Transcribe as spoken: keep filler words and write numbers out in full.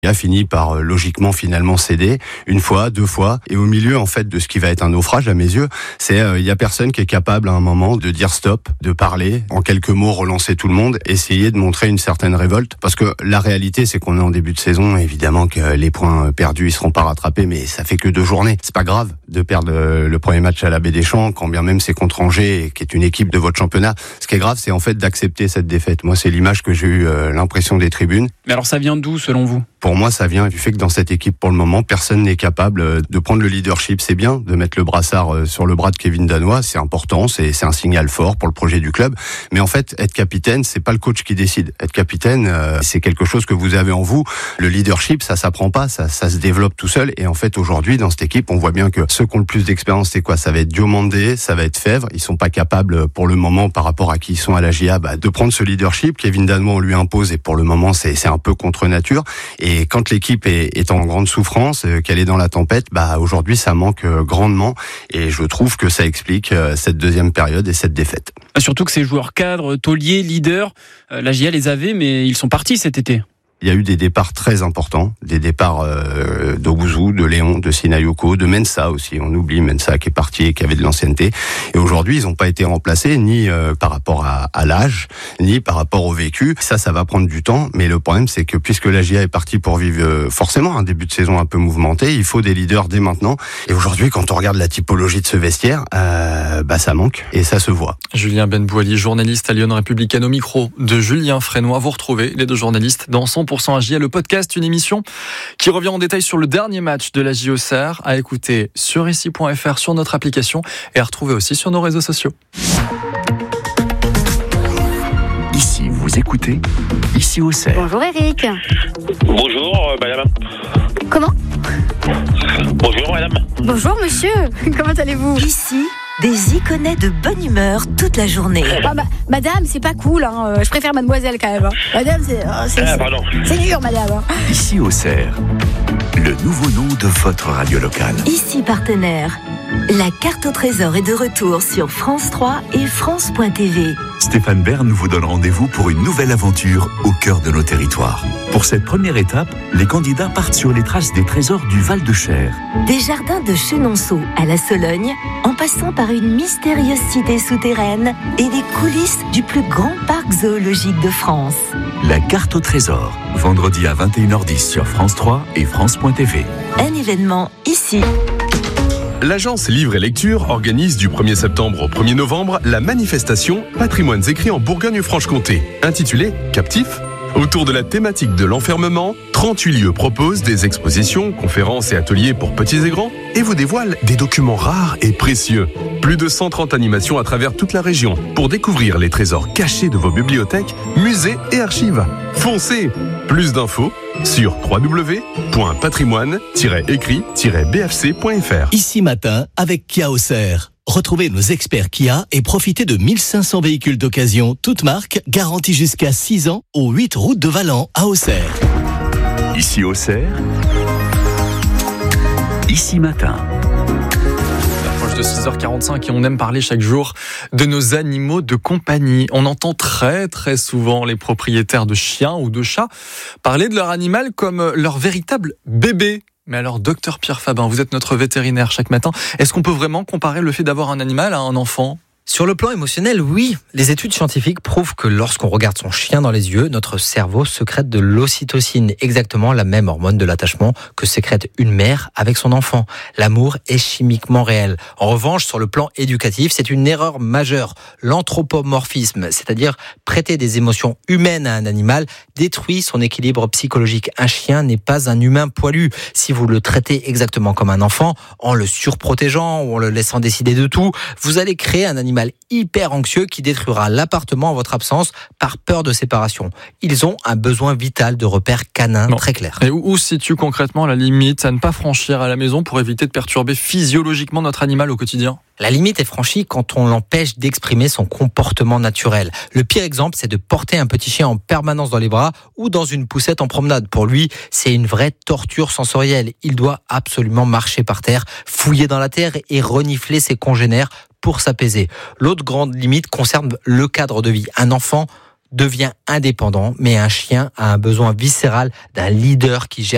Il a fini par euh, logiquement finalement céder une fois, deux fois, et au milieu en fait de ce qui va être un naufrage à mes yeux, c'est euh, il y a personne qui est capable à un moment de dire stop, de parler, en quelques mots relancer tout le monde, essayer de montrer une certaine révolte, parce que la réalité c'est qu'on est en début de saison, évidemment que les points perdus ils seront pas rattrapés, mais ça fait que deux journées, c'est pas grave de perdre le premier match à la Baie des Champs, quand bien même c'est contre Angers, qui est une équipe de votre championnat. Ce qui est grave, c'est en fait d'accepter cette défaite. Moi, c'est l'image que j'ai eu euh, l'impression des tribunes. Mais alors ça vient d'où selon vous ? Pour moi, ça vient du fait que dans cette équipe, pour le moment, personne n'est capable de prendre le leadership. C'est bien de mettre le brassard sur le bras de Kevin Danois, c'est important, c'est, c'est un signal fort pour le projet du club. Mais en fait, être capitaine, c'est pas le coach qui décide. Être capitaine, euh, c'est quelque chose que vous avez en vous. Le leadership, ça s'apprend pas, ça, ça se développe tout seul. Et en fait, aujourd'hui, dans cette équipe, on voit bien que ceux qui ont le plus d'expérience, c'est quoi ? Ça va être Diomandé, ça va être Fèvre. Ils sont pas capables, pour le moment, par rapport à qui ils sont à la J A, bah, de prendre ce leadership. Kevin Danois, on lui impose, et pour le moment, c'est, c'est un peu contre nature. Et quand l'équipe est, est en grande souffrance, euh, qu'elle est dans la tempête, bah aujourd'hui ça manque euh, grandement, et je trouve que ça explique euh, cette deuxième période et cette défaite. Surtout que ces joueurs cadres, tauliers, leaders, euh, la J A les avait, mais ils sont partis cet été. Il y a eu des départs très importants, des départs euh, d'Obouzou, de Léon, de Sinayoko, de Mensa aussi. On oublie Mensa qui est parti et qui avait de l'ancienneté. Et aujourd'hui, ils n'ont pas été remplacés ni euh, par rapport à, à l'âge, ni par rapport au vécu. Ça, ça va prendre du temps. Mais le problème, c'est que puisque la J A est partie pour vivre euh, forcément un début de saison un peu mouvementé, il faut des leaders dès maintenant. Et aujourd'hui, quand on regarde la typologie de ce vestiaire, euh, bah ça manque et ça se voit. Julien Benbouali, journaliste à Lyon Républicaine, au micro de Julien Frénois. Vous retrouvez les deux journalistes dans cent pour cent A J A, le podcast, une émission qui revient en détail sur le dernier match de la J O C R, à écouter sur ici point f r, sur notre application, et à retrouver aussi sur nos réseaux sociaux. Ici, vous écoutez Ici au C R. Bonjour Eric. Bonjour euh, madame. Comment ? Bonjour madame. Bonjour monsieur. Comment allez-vous ? Ici, des iconais de bonne humeur toute la journée. Ah, ma- madame, c'est pas cool, hein. Je préfère mademoiselle quand même. Hein. Madame, c'est, oh, c'est, Ah c'est, pardon. c'est dur madame. Hein. Ici au C R, le nouveau nom de votre radio locale. Ici partenaire. La carte au trésor est de retour sur France trois et France point T V. Stéphane Bern vous donne rendez-vous pour une nouvelle aventure au cœur de nos territoires. Pour cette première étape, les candidats partent sur les traces des trésors du Val-de-Cher. Des jardins de Chenonceau à la Sologne, en passant par une mystérieuse cité souterraine et les coulisses du plus grand parc zoologique de France. La carte au trésor, vendredi à vingt et une heures dix sur France trois et France point T V. Un événement ici. L'agence Livre et Lecture organise du premier septembre au premier novembre la manifestation Patrimoines écrits en Bourgogne-Franche-Comté, intitulée Captif. Autour de la thématique de l'enfermement, trente-huit lieux proposent des expositions, conférences et ateliers pour petits et grands et vous dévoilent des documents rares et précieux. Plus de cent trente animations à travers toute la région pour découvrir les trésors cachés de vos bibliothèques, musées et archives. Foncez! Plus d'infos sur w w w point patrimoine tiret écrit tiret b f c point f r. Ici matin avec Kia Auxerre. Retrouvez nos experts Kia et profitez de mille cinq cents véhicules d'occasion, toutes marques, garantis jusqu'à six ans, aux huit routes de Valent à Auxerre. Ici au C R, Ici matin. De six heures quarante-cinq et on aime parler chaque jour de nos animaux de compagnie. On entend très très souvent les propriétaires de chiens ou de chats parler de leur animal comme leur véritable bébé. Mais alors, docteur Pierre Fabin, vous êtes notre vétérinaire chaque matin. Est-ce qu'on peut vraiment comparer le fait d'avoir un animal à un enfant ? Sur le plan émotionnel, oui. Les études scientifiques prouvent que lorsqu'on regarde son chien dans les yeux, notre cerveau sécrète de l'ocytocine, exactement la même hormone de l'attachement que sécrète une mère avec son enfant. L'amour est chimiquement réel. En revanche, sur le plan éducatif, c'est une erreur majeure. L'anthropomorphisme, c'est-à-dire prêter des émotions humaines à un animal, détruit son équilibre psychologique. Un chien n'est pas un humain poilu. Si vous le traitez exactement comme un enfant, en le surprotégeant ou en le laissant décider de tout, vous allez créer un animal hyper anxieux qui détruira l'appartement en votre absence par peur de séparation. Ils ont un besoin vital de repères canins non. très clair. Et où, où se situe concrètement la limite à ne pas franchir à la maison pour éviter de perturber physiologiquement notre animal au quotidien ? La limite est franchie quand on l'empêche d'exprimer son comportement naturel. Le pire exemple, c'est de porter un petit chien en permanence dans les bras ou dans une poussette en promenade. Pour lui, c'est une vraie torture sensorielle. Il doit absolument marcher par terre, fouiller dans la terre et renifler ses congénères pour s'apaiser. L'autre grande limite concerne le cadre de vie. Un enfant devient indépendant, mais un chien a un besoin viscéral d'un leader qui gère